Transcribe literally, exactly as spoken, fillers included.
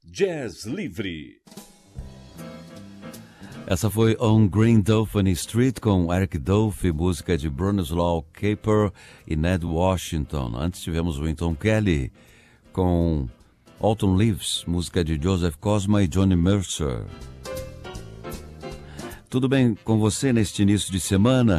Jazz Livre. Essa foi On Green Dolphin Street com Eric Dolphy, música de Bronislaw Kaper e Ned Washington. Antes tivemos Wynton Kelly com Autumn Leaves, música de Joseph Cosma e Johnny Mercer. Tudo bem com você neste início de semana?